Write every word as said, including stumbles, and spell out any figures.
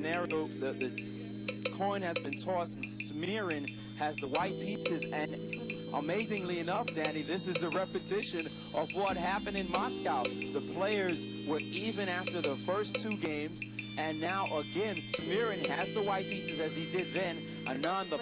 scenario, the, the coin has been tossed and Smirin has the white pieces, and amazingly enough, Danny, this is a repetition of what happened in Moscow. The players were even after the first two games, and now again Smirin has the white pieces as he did then. Anand, the